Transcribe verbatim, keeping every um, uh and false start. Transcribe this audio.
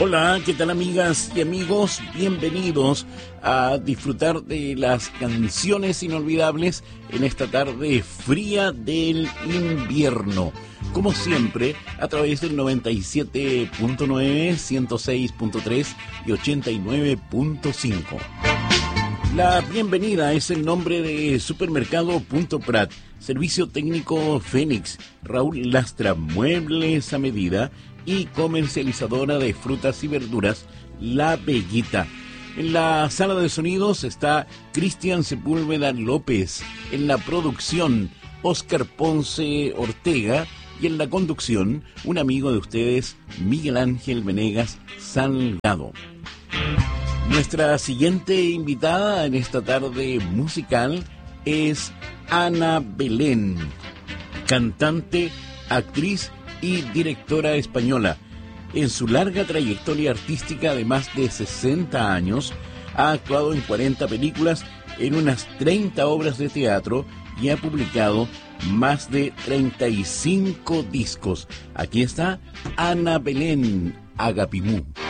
Hola, ¿qué tal amigas y amigos? Bienvenidos a disfrutar de las canciones inolvidables en esta tarde fría del invierno. Como siempre, a través del noventa y siete punto nueve, ciento seis punto tres y ochenta y nueve punto cinco. La bienvenida es el nombre de Supermercado Punto Prat, Servicio Técnico Fénix, Raúl Lastra, Muebles a Medida y comercializadora de frutas y verduras, La Bellita. En la sala de sonidos está Cristian Sepúlveda López, en la producción Óscar Ponce Ortega y en la conducción un amigo de ustedes, Miguel Ángel Venegas Salgado. Nuestra siguiente invitada en esta tarde musical es Ana Belén, cantante, actriz y directora española. En su larga trayectoria artística de más de sesenta años, ha actuado en cuarenta películas, en unas treinta obras de teatro y ha publicado más de treinta y cinco discos. Aquí está Ana Belén Agapimú.